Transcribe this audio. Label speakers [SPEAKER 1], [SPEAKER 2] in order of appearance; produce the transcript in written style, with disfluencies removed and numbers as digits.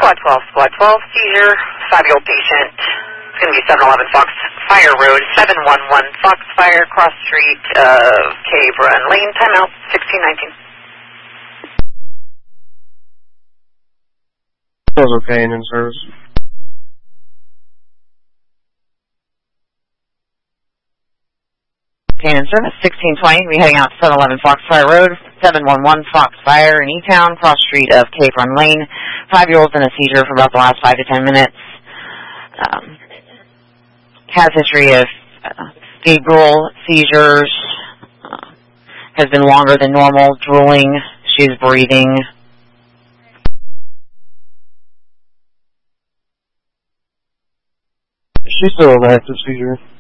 [SPEAKER 1] Squad 12, seizure, 5-year-old patient. It's going to be 711 Fox Fire Road, 711 Fox Fire, cross street of Cave Run Lane, timeout 1619.
[SPEAKER 2] Was okay and in service.
[SPEAKER 3] Okay, in service 1620. We're heading out to 711 Fox Fire Road, 711 Fox Fire in E-Town, cross street of Cave Run Lane. 5-year-old's in a seizure for about the last 5 to 10 minutes. Has history of febrile seizures. Has been longer than normal. Drooling. She's breathing.
[SPEAKER 2] She's still in active seizure.